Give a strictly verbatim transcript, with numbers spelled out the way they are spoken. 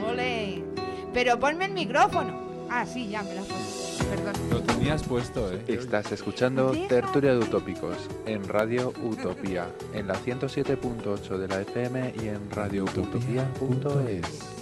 Ole. Pero ponme el micrófono. Ah, sí, ya me lo has puesto. Perdón. Lo tenías puesto, ¿eh? Estás escuchando Tertulia de Utópicos en Radio Utopía, en la ciento siete punto ocho de la F M y en radio utopía punto es.